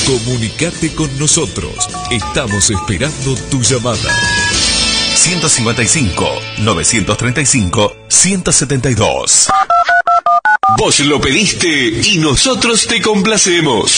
Comunicate con nosotros. Estamos esperando tu llamada. 155-935-172. Vos lo pediste y nosotros te complacemos.